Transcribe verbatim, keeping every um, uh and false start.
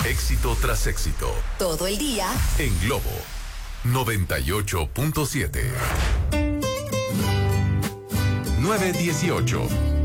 Éxito tras éxito. Todo el día. En Globo noventa y ocho punto siete. nueve dieciocho.